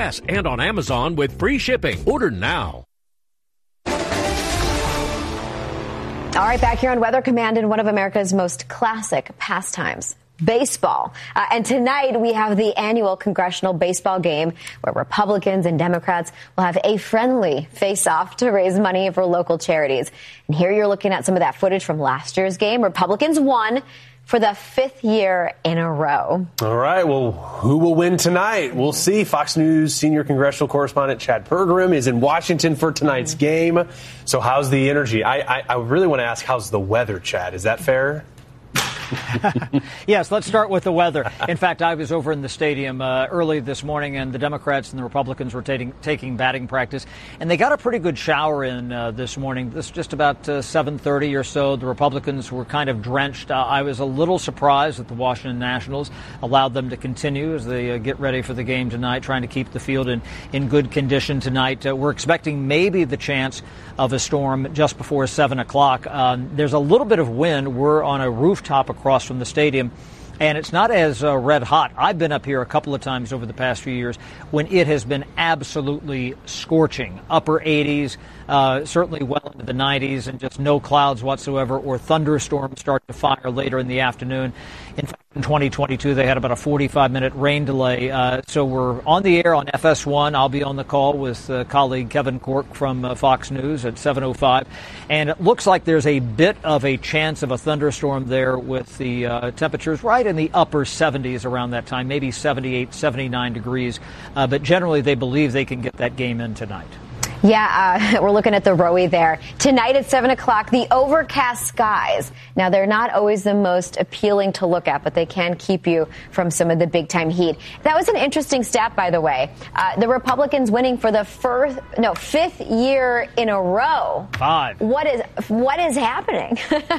Express and on Amazon with free shipping. Order now. All right, back here on Weather Command in one of America's most classic pastimes, baseball. And tonight we have the annual congressional baseball game where Republicans and Democrats will have a friendly face-off to raise money for local charities. And here you're looking at some of that footage from last year's game. Republicans won for the fifth year in a row. All right, well, who will win tonight? We'll see. Fox News senior congressional correspondent Chad Pergram is in Washington for tonight's game. So how's the energy? I really want to ask, how's the weather, Chad? Is that fair? Yes, let's start with the weather. In fact, I was over in the stadium early this morning, and the Democrats and the Republicans were taking batting practice, and they got a pretty good shower in this morning. This just about 7:30 or so. The Republicans were kind of drenched. I was a little surprised that the Washington Nationals allowed them to continue as they get ready for the game tonight, trying to keep the field in good condition tonight. We're expecting maybe the chance of a storm just before 7 o'clock. There's a little bit of wind. We're on a rooftop across from the stadium, and it's not as red hot. I've been up here a couple of times over the past few years when it has been absolutely scorching, upper 80s, certainly well into the 90s, and just no clouds whatsoever, or thunderstorms start to fire later in the afternoon. In fact, in 2022, they had about a 45-minute rain delay. So we're on the air on FS1. I'll be on the call with colleague Kevin Corke from Fox News at 7:05. And it looks like there's a bit of a chance of a thunderstorm there with the temperatures right in the upper 70s around that time, maybe 78, 79 degrees. But generally, they believe they can get that game in tonight. Yeah, we're looking at the Rowie there. Tonight at 7 o'clock, the overcast skies. Now, they're not always the most appealing to look at, but they can keep you from some of the big-time heat. That was an interesting stat, by the way. The Republicans winning for the fifth year in a row. 5. What is happening?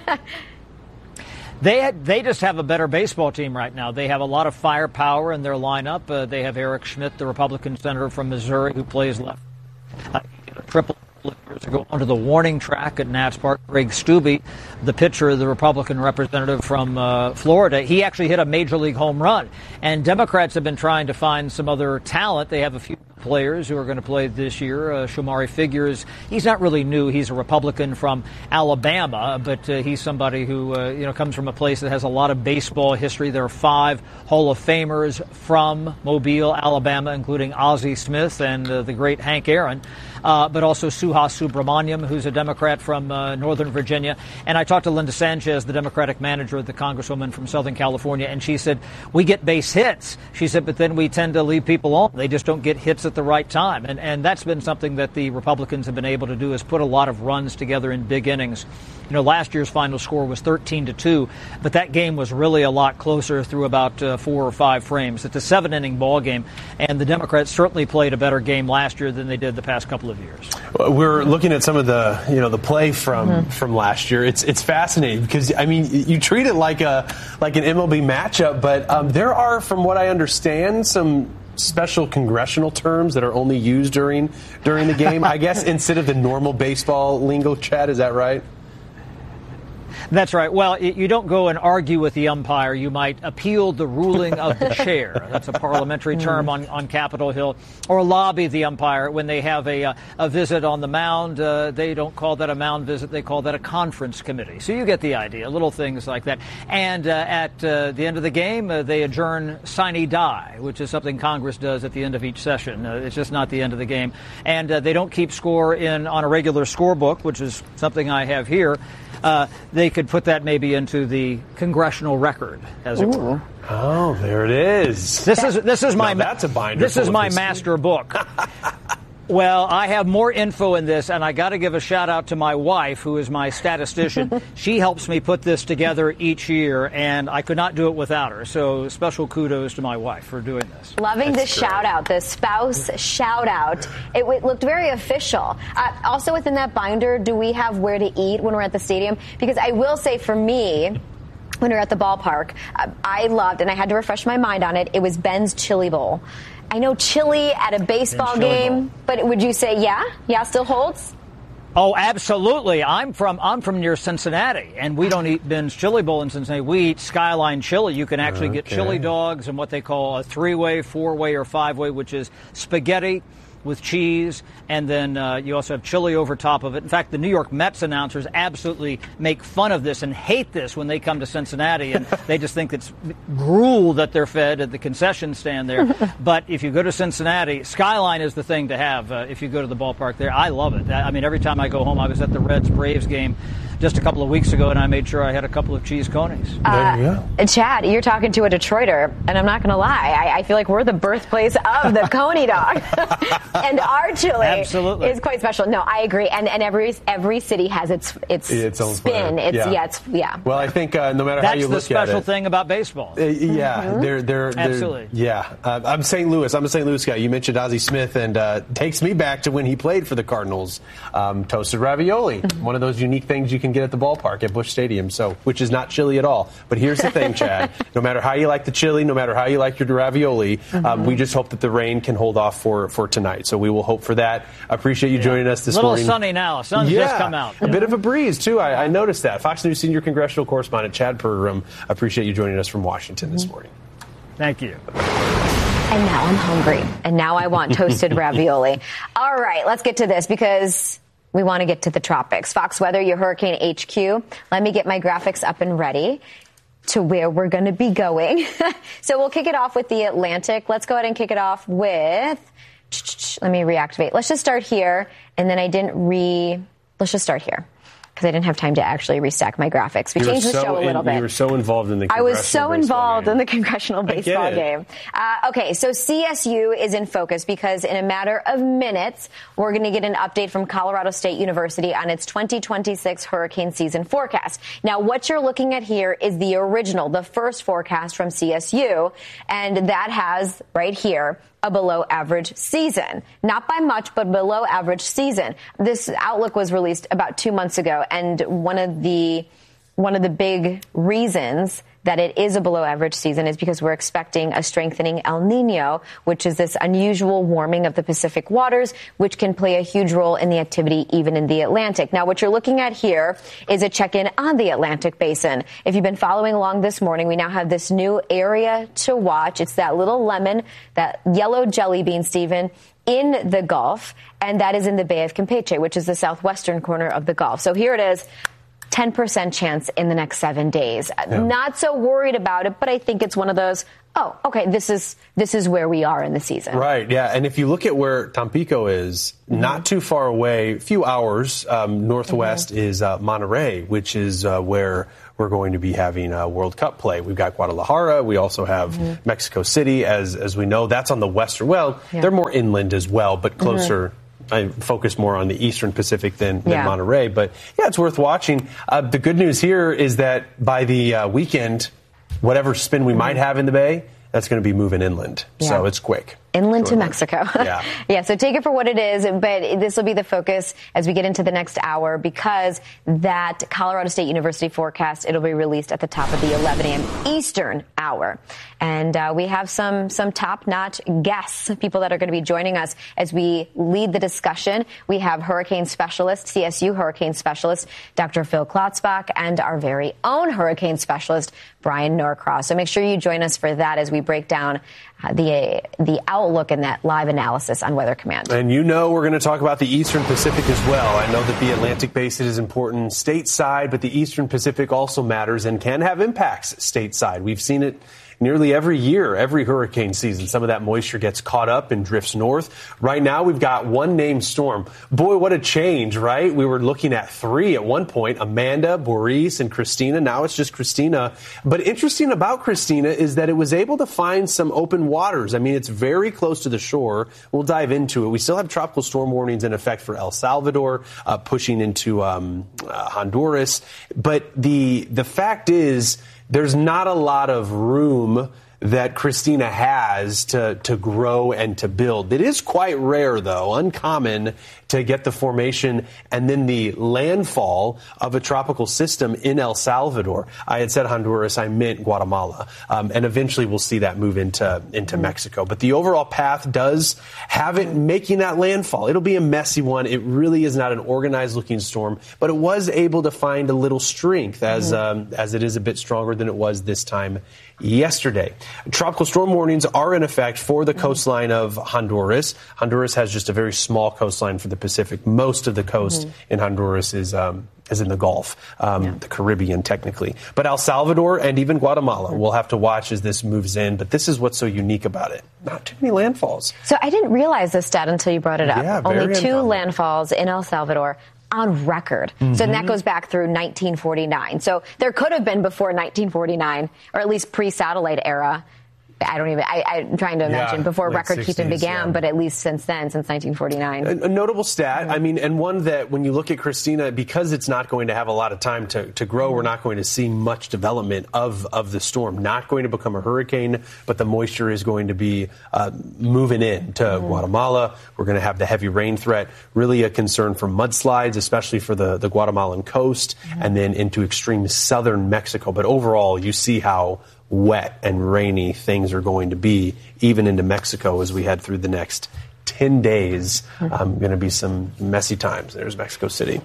They just have a better baseball team right now. They have a lot of firepower in their lineup. They have Eric Schmidt, the Republican senator from Missouri, who plays left. Triple years ago onto the warning track at Nats Park. Greg Stubbe, the pitcher, the Republican representative from Florida, he actually hit a major league home run. And Democrats have been trying to find some other talent. They have a few players who are going to play this year. Shamari Figures, he's not really new. He's a Republican from Alabama, but he's somebody who comes from a place that has a lot of baseball history. There are 5 Hall of Famers from Mobile, Alabama, including Ozzie Smith and the great Hank Aaron. But also Suhas Subramaniam, who's a Democrat from Northern Virginia. And I talked to Linda Sanchez, the Democratic manager, the Congresswoman from Southern California, and she said, we get base hits. She said, but then we tend to leave people on. They just don't get hits at the right time. And that's been something that the Republicans have been able to do, is put a lot of runs together in big innings. You know, last year's final score was 13-2, but that game was really a lot closer through about 4 or 5 frames. It's a 7-inning ball game, and the Democrats certainly played a better game last year than they did the past couple of years. We're looking at some of the play from last year. It's fascinating because, I mean, you treat it like an MLB matchup, but there are, from what I understand, some special congressional terms that are only used during the game, I guess, instead of the normal baseball lingo, Chad. Is that right? That's right. Well, you don't go and argue with the umpire. You might appeal the ruling of the chair. That's a parliamentary term on Capitol Hill. Or lobby the umpire when they have a visit on the mound. They don't call that a mound visit. They call that a conference committee. So you get the idea. Little things like that. And at the end of the game, they adjourn sine die, which is something Congress does at the end of each session. It's just not the end of the game. And they don't keep score on a regular scorebook, which is something I have here. They could put that maybe into the congressional record, as it were. Oh, there it is. This is my that's a binder. This is my master book. Well, I have more info in this, and I got to give a shout out to my wife, who is my statistician. She helps me put this together each year, and I could not do it without her. So special kudos to my wife for doing this. Loving the shout out, the spouse shout out. It looked very official. Also within that binder, do we have where to eat when we're at the stadium? Because I will say for me, when we were at the ballpark, I loved, and I had to refresh my mind on it, it was Ben's Chili Bowl. I know chili at a baseball game, but would you say, yeah, still holds? Oh, absolutely. I'm from near Cincinnati, and we don't eat Ben's Chili Bowl in Cincinnati. We eat Skyline Chili. You can actually get chili dogs and what they call a 3-way, 4-way, or 5-way, which is spaghetti with cheese, and then you also have chili over top of it. In fact, the New York Mets announcers absolutely make fun of this and hate this when they come to Cincinnati, and they just think it's gruel that they're fed at the concession stand there. But if you go to Cincinnati, Skyline is the thing to have if you go to the ballpark there. I love it. I mean, every time I go home, I was at the Reds-Braves game just a couple of weeks ago, and I made sure I had a couple of cheese conies. Chad, you're talking to a Detroiter, and I'm not going to lie. I feel like we're the birthplace of the Coney dog. And our chili is quite special. No, I agree. And every city has its own spin. Well, I think no matter how you look at it. That's the special thing about baseball. They're absolutely. I'm St. Louis. I'm a St. Louis guy. You mentioned Ozzie Smith, and takes me back to when he played for the Cardinals. Toasted ravioli, one of those unique things you can get at the ballpark at Busch Stadium, which is not chili at all. But here's the thing, Chad. No matter how you like the chili, no matter how you like your ravioli, we just hope that the rain can hold off for tonight. So we will hope for that. Appreciate you joining us this morning. A little sunny now. Sun's just come out. A bit of a breeze, too. I noticed that. Fox News senior congressional correspondent Chad Pergram, appreciate you joining us from Washington this morning. Thank you. And now I'm hungry. And now I want toasted ravioli. All right, let's get to this because we want to get to the tropics. Fox Weather, your Hurricane HQ. Let me get my graphics up and ready to where we're going to be going. So we'll kick it off with the Atlantic. Let's go ahead and kick it off with, let me reactivate. Let's just start here. And then let's just start here, because I didn't have time to actually restack my graphics. We changed the show a little bit. You were so involved in the congressional I was so involved in the congressional baseball game. Okay, so CSU is in focus because in a matter of minutes, we're going to get an update from Colorado State University on its 2026 hurricane season forecast. Now, what you're looking at here is the original, the first forecast from CSU, and that has right here a below average season. Not by much, but below average season. This outlook was released about 2 months ago, and one of the big reasons that it is a below average season is because we're expecting a strengthening El Nino, which is this unusual warming of the Pacific waters, which can play a huge role in the activity even in the Atlantic. Now, what you're looking at here is a check-in on the Atlantic basin. If you've been following along this morning, we now have this new area to watch. It's that little lemon, that yellow jelly bean, Stephen, in the Gulf, and that is in the Bay of Campeche, which is the southwestern corner of the Gulf. So here it is. 10% chance in the next 7 days. Not so worried about it, but I think it's one of those, this is where we are in the season. Right, yeah. And if you look at where Tampico is, not too far away, a few hours northwest is Monterrey, which is where we're going to be having World Cup play. We've got Guadalajara. We also have Mexico City, as we know. That's on the western. Well, they're more inland as well, but closer. I focus more on the eastern Pacific than Monterey. But, it's worth watching. The good news here is that by the weekend, whatever spin we might have in the Bay, that's going to be moving inland. So it's quick. Inland to Mexico. So take it for what it is, but this will be the focus as we get into the next hour, because that Colorado State University forecast, it'll be released at the top of the 11 a.m. Eastern hour. And we have some top-notch guests, people that are going to be joining us as we lead the discussion. We have hurricane specialist, CSU hurricane specialist, Dr. Phil Klotzbach, and our very own hurricane specialist, Brian Norcross. So make sure you join us for that as we break down the outlook and that live analysis on Weather Command. And we're going to talk about the Eastern Pacific as well. I know that the Atlantic basin is important stateside, but the Eastern Pacific also matters and can have impacts stateside. We've seen it nearly every year, every hurricane season. Some of that moisture gets caught up and drifts north. Right now, we've got one named storm. Boy, what a change, right? We were looking at 3 at one point, Amanda, Boris, and Christina. Now it's just Christina. But interesting about Christina is that it was able to find some open waters. I mean, it's very close to the shore. We'll dive into it. We still have tropical storm warnings in effect for El Salvador, pushing into Honduras. But the fact is, there's not a lot of room that Christina has to grow and to build. It is quite rare, though, uncommon, to get the formation and then the landfall of a tropical system in El Salvador. I had said Honduras, I meant Guatemala. And eventually we'll see that move into Mexico. But the overall path does have it making that landfall. It'll be a messy one. It really is not an organized-looking storm, but it was able to find a little strength as it is a bit stronger than it was this time yesterday. Tropical storm warnings are in effect for the coastline of Honduras. Honduras has just a very small coastline for the Pacific. Most of the coast in Honduras is in the Gulf, the Caribbean technically. But El Salvador and even Guatemala we'll have to watch as this moves in. But this is what's so unique about it. Not too many landfalls. So I didn't realize this stat until you brought it up. Yeah, only 2 landfalls in El Salvador on record. So that goes back through 1949. So there could have been before 1949, or at least pre-satellite era. I'm trying to imagine before record keeping began, but at least since then, since 1949. A notable stat, I mean, and one that when you look at Christina, because it's not going to have a lot of time to grow, we're not going to see much development of the storm. Not going to become a hurricane, but the moisture is going to be moving in to Guatemala. We're going to have the heavy rain threat, really a concern for mudslides, especially for the Guatemalan coast, and then into extreme southern Mexico. But overall, you see how wet and rainy things are going to be, even into Mexico as we head through the next 10 days. Going to be some messy times. There's Mexico City.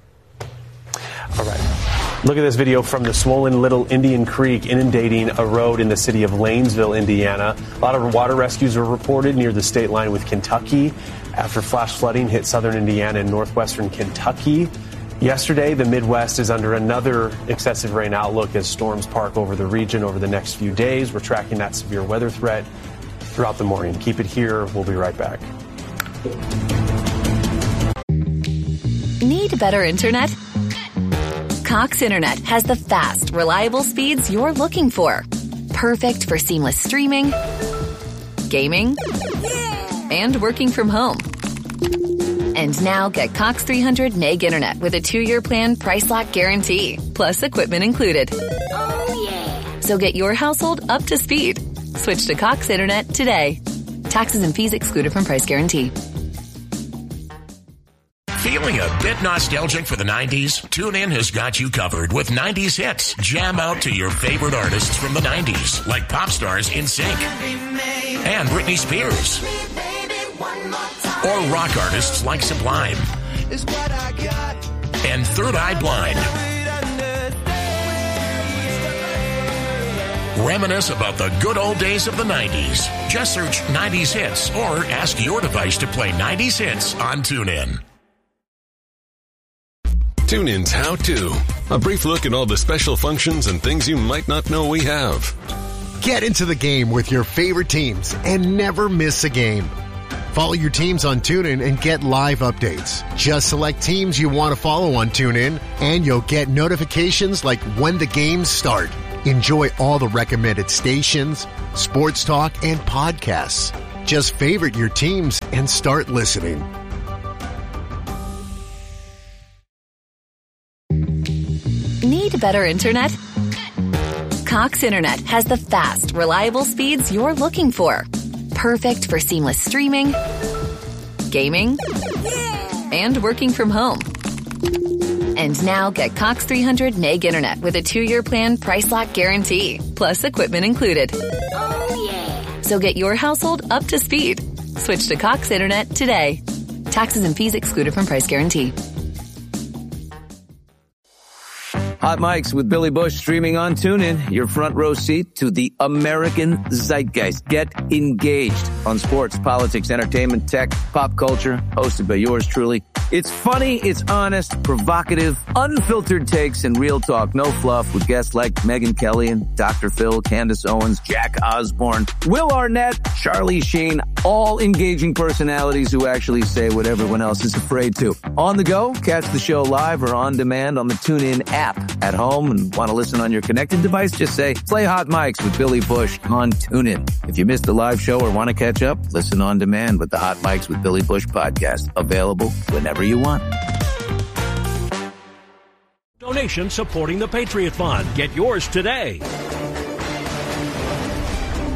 All right. Look at this video from the swollen Little Indian Creek inundating a road in the city of Lanesville, Indiana. A lot of water rescues were reported near the state line with Kentucky after flash flooding hit southern Indiana and northwestern Kentucky. Yesterday, the Midwest is under another excessive rain outlook as storms park over the region over the next few days. We're tracking that severe weather threat throughout the morning. Keep it here. We'll be right back. Need better internet? Cox Internet has the fast, reliable speeds you're looking for. Perfect for seamless streaming, gaming, and working from home. And now get Cox 300 meg internet with a 2-year plan price lock guarantee, plus equipment included. Oh, yeah. So get your household up to speed. Switch to Cox Internet today. Taxes and fees excluded from price guarantee. Feeling a bit nostalgic for the 90s? TuneIn has got you covered with 90s hits. Jam out to your favorite artists from the 90s, like pop stars NSYNC and Britney Spears. Or rock artists like Sublime and Third Eye Blind. Reminisce about the good old days of the 90s. Just search 90s hits or ask your device to play 90s hits on TuneIn. TuneIn's How To. A brief look at all the special functions and things you might not know we have. Get into the game with your favorite teams and never miss a game. Follow your teams on TuneIn and get live updates. Just select teams you want to follow on TuneIn, and you'll get notifications like when the games start. Enjoy all the recommended stations, sports talk, and podcasts. Just favorite your teams and start listening. Need better internet? Cox Internet has the fast, reliable speeds you're looking for. Perfect for seamless streaming, gaming, and working from home. And now get Cox 300 meg internet with a 2-year plan price lock guarantee, plus equipment included. Oh, yeah. So get your household up to speed. Switch to Cox Internet today. Taxes and fees excluded from price guarantee. Hot Mics with Billy Bush streaming on TuneIn, your front row seat to the American zeitgeist. Get engaged on sports, politics, entertainment, tech, pop culture, hosted by yours truly. It's funny, it's honest, provocative, unfiltered takes, and real talk. No fluff with guests like Megyn Kelly and Dr. Phil, Candace Owens, Jack Osborne, Will Arnett, Charlie Sheen, all engaging personalities who actually say what everyone else is afraid to. On the go, catch the show live or on demand on the TuneIn app. At home and want to listen on your connected device, just say, play Hot Mics with Billy Bush on TuneIn. If you missed the live show or want to catch up, listen on demand with the Hot Mics with Billy Bush podcast. Available whenever you want. Donation supporting the Patriot Fund. Get yours today.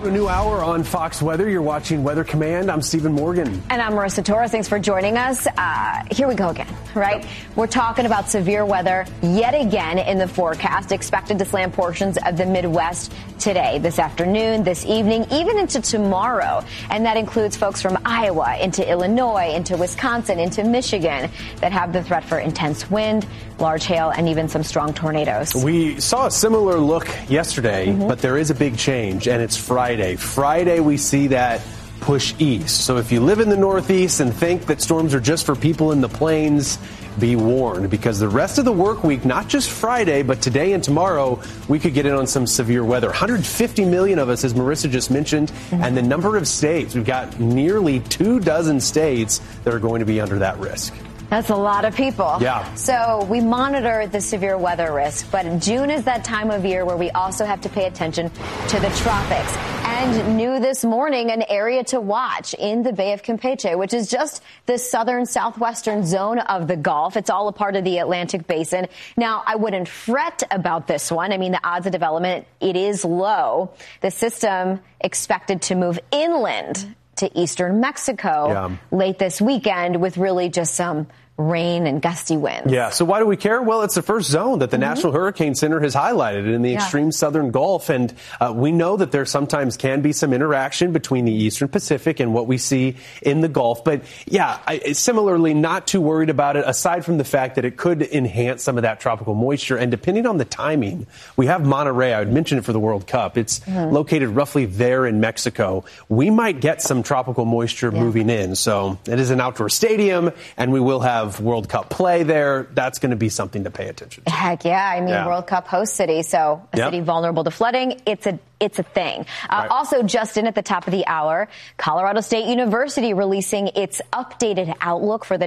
A new hour on Fox Weather. You're watching Weather Command. I'm Stephen Morgan. And I'm Marissa Torres. Thanks for joining us. Here we go again, right? We're talking about severe weather yet again in the forecast, expected to slam portions of the Midwest today, this afternoon, this evening, even into tomorrow. And that includes folks from Iowa into Illinois, into Wisconsin, into Michigan that have the threat for intense wind, large hail, and even some strong tornadoes. We saw a similar look yesterday, but there is a big change, and it's Friday. Friday, we see that push east. So if you live in the Northeast and think that storms are just for people in the plains, be warned, because the rest of the work week, not just Friday, but today and tomorrow, we could get in on some severe weather. 150 million of us, as Marissa just mentioned, and the number of states, we've got nearly 24 states that are going to be under that risk. That's a lot of people. Yeah. So we monitor the severe weather risk, but June is that time of year where we also have to pay attention to the tropics. And new this morning, an area to watch in the Bay of Campeche, which is just the southern southwestern zone of the Gulf. It's all a part of the Atlantic Basin. Now, I wouldn't fret about this one. I mean, the odds of development, it is low. The system expected to move inland to eastern Mexico late this weekend with really just some rain and gusty winds. Yeah, so why do we care? Well, it's the first zone that the National Hurricane Center has highlighted in the extreme southern Gulf, and we know that there sometimes can be some interaction between the eastern Pacific and what we see in the Gulf. But yeah, similarly, not too worried about it, aside from the fact that it could enhance some of that tropical moisture. And depending on the timing, we have Monterrey. I would mention it for the World Cup. It's located roughly there in Mexico. We might get some tropical moisture moving in. So it is an outdoor stadium, and we will have World Cup play there. That's going to be something to pay attention to. Heck yeah. I mean, World Cup host city, so a city vulnerable to flooding, it's a thing. Also, just in at the top of the hour, Colorado State University releasing its updated outlook for the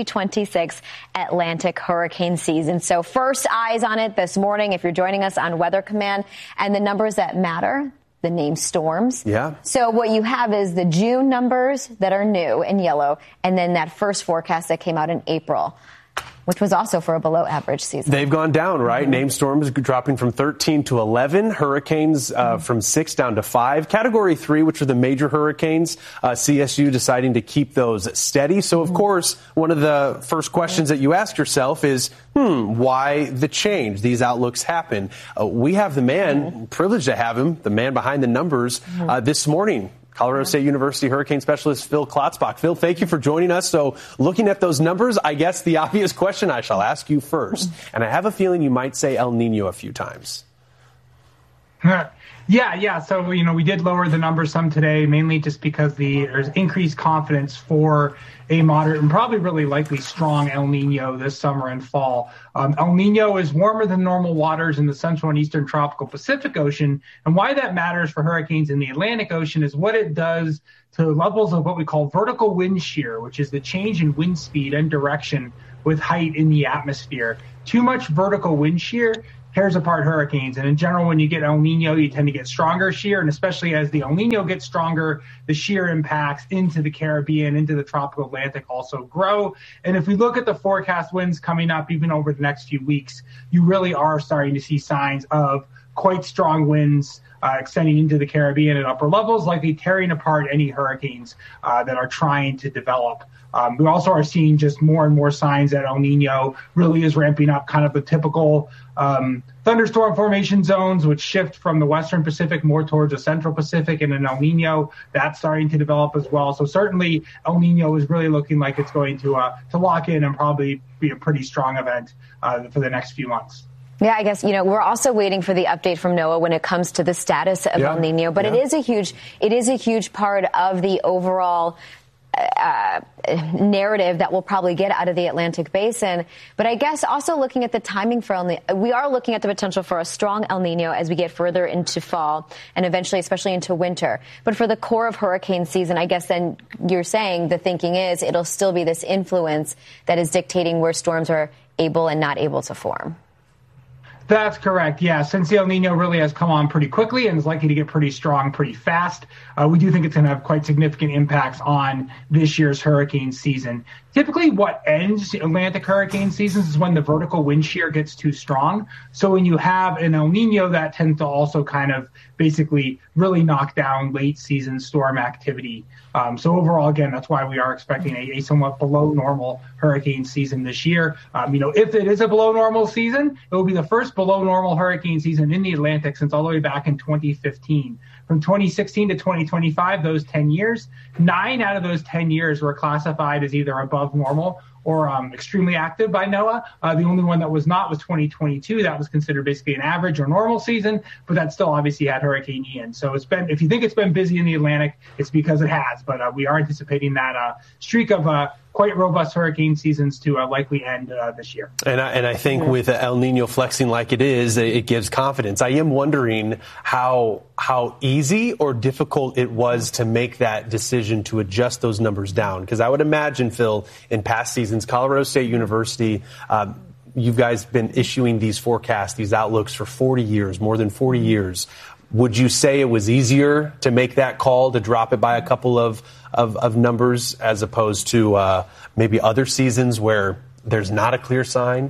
2026 Atlantic hurricane season. So first eyes on it this morning, if you're joining us on Weather Command, and the numbers that matter, the name storms. Yeah. So what you have is the June numbers that are new in yellow, and then that first forecast that came out in April, which was also for a below average season. They've gone down, right? Name storms dropping from 13 to 11. Hurricanes from 6 down to 5. Category 3, which are the major hurricanes, CSU deciding to keep those steady. So, of course, one of the first questions that you ask yourself is, why the change? These outlooks happen. We have the man, privileged to have him, the man behind the numbers, this morning. Colorado State University hurricane specialist Phil Klotzbach. Phil, thank you for joining us. So looking at those numbers, I guess the obvious question I shall ask you first, and I have a feeling you might say El Nino a few times. Yeah. So, we did lower the numbers some today, mainly just because there's increased confidence for a moderate and probably really likely strong El Nino this summer and fall. El Nino is warmer than normal waters in the central and eastern tropical Pacific Ocean. And why that matters for hurricanes in the Atlantic Ocean is what it does to levels of what we call vertical wind shear, which is the change in wind speed and direction with height in the atmosphere. Too much vertical wind shear tears apart hurricanes. And in general, when you get El Nino, you tend to get stronger shear. And especially as the El Nino gets stronger, the shear impacts into the Caribbean, into the tropical Atlantic also grow. And if we look at the forecast winds coming up, even over the next few weeks, you really are starting to see signs of quite strong winds extending into the Caribbean at upper levels, likely tearing apart any hurricanes that are trying to develop. We also are seeing just more and more signs that El Nino really is ramping up, kind of the typical thunderstorm formation zones, which shift from the western Pacific more towards the central Pacific, and an El Nino that's starting to develop as well. So certainly El Nino is really looking like it's going to lock in and probably be a pretty strong event for the next few months. Yeah, I guess, we're also waiting for the update from NOAA when it comes to the status of El Nino, but it is a huge part of the overall narrative that we'll probably get out of the Atlantic Basin. But I guess also looking at the timing for El Nino, we are looking at the potential for a strong El Nino as we get further into fall and eventually, especially into winter. But for the core of hurricane season, I guess then you're saying the thinking is it'll still be this influence that is dictating where storms are able and not able to form. That's correct. Yeah, since the El Nino really has come on pretty quickly and is likely to get pretty strong pretty fast, we do think it's going to have quite significant impacts on this year's hurricane season. Typically, what ends Atlantic hurricane seasons is when the vertical wind shear gets too strong. So when you have an El Nino, that tends to also kind of basically really knock down late season storm activity. So overall, again, that's why we are expecting a somewhat below normal hurricane season this year. If it is a below normal season, it will be the first below normal hurricane season in the Atlantic since all the way back in 2015. From 2016 to 2025, those 10 years, 9 out of those 10 years were classified as either above normal or extremely active by NOAA. The only one that was not was 2022. That was considered basically an average or normal season, but that still obviously had Hurricane Ian. So if you think it's been busy in the Atlantic, it's because it has. But we are anticipating that streak of quite robust hurricane seasons to likely end this year. And I think with El Nino flexing like it is, it gives confidence. I am wondering how easy or difficult it was to make that decision to adjust those numbers down. Because I would imagine, Phil, in past seasons, Colorado State University, you guys been issuing these forecasts, these outlooks for 40 years, more than 40 years. Would you say it was easier to make that call, to drop it by a couple of numbers as opposed to maybe other seasons where there's not a clear sign?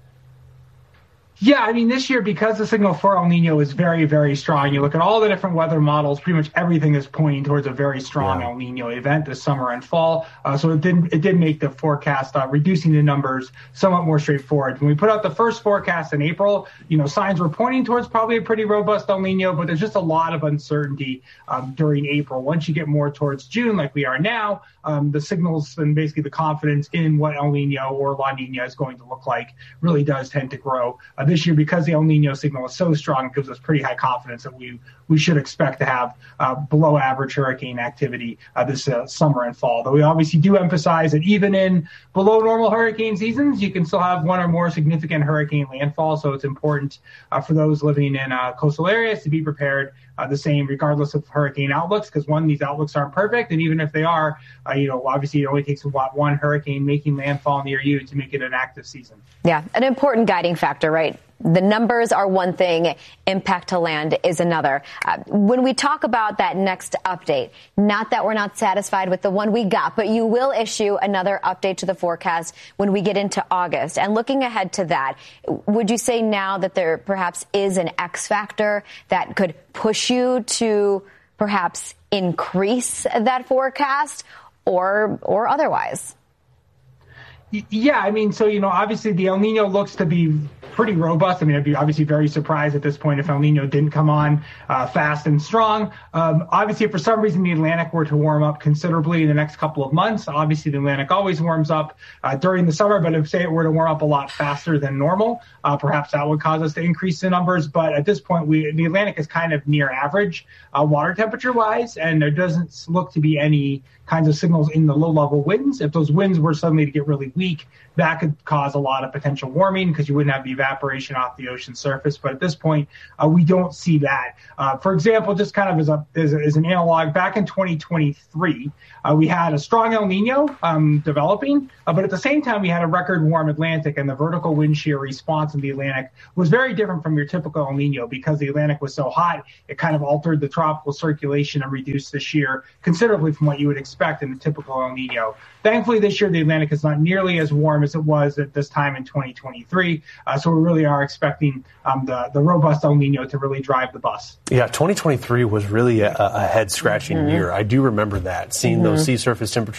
Yeah, this year, because the signal for El Nino is very, very strong, you look at all the different weather models, pretty much everything is pointing towards a very strong El Nino event this summer and fall. So it did make the forecast, reducing the numbers, somewhat more straightforward. When we put out the first forecast in April, signs were pointing towards probably a pretty robust El Nino, but there's just a lot of uncertainty during April. Once you get more towards June, like we are now, the signals and basically the confidence in what El Nino or La Nina is going to look like really does tend to grow. This year, because the El Nino signal is so strong, it gives us pretty high confidence that we should expect to have below average hurricane activity this summer and fall. Though we obviously do emphasize that even in below normal hurricane seasons, you can still have one or more significant hurricane landfall. So it's important for those living in coastal areas to be prepared the same regardless of hurricane outlooks, because these outlooks aren't perfect. And even if they are, obviously it only takes one hurricane making landfall near you to make it an active season. Yeah, an important guiding factor, right? The numbers are one thing, impact to land is another. When we talk about that next update, not that we're not satisfied with the one we got, but you will issue another update to the forecast when we get into August. And looking ahead to that, would you say now that there perhaps is an X factor that could push you to perhaps increase that forecast or otherwise? Yeah, obviously the El Nino looks to be pretty robust. I'd be obviously very surprised at this point if El Nino didn't come on fast and strong. Obviously, if for some reason the Atlantic were to warm up considerably in the next couple of months, obviously the Atlantic always warms up during the summer, but if, say, it were to warm up a lot faster than normal, perhaps that would cause us to increase the numbers. But at this point, the Atlantic is kind of near average water temperature-wise, and there doesn't look to be any kinds of signals in the low-level winds. If those winds were suddenly to get really weak, that could cause a lot of potential warming because you wouldn't have the evaporation off the ocean surface. But at this point, we don't see that. For example, just kind of as an analog, back in 2023, we had a strong El Nino developing, but at the same time, we had a record warm Atlantic, and the vertical wind shear response in the Atlantic was very different from your typical El Nino because the Atlantic was so hot, it kind of altered the tropical circulation and reduced the shear considerably from what you would expect in the typical El Nino. Thankfully, this year, the Atlantic is not nearly as warm as it was at this time in 2023. So we really are expecting the robust El Nino to really drive the bus. Yeah, 2023 was really a head-scratching year. I do remember that, seeing those sea surface temperatures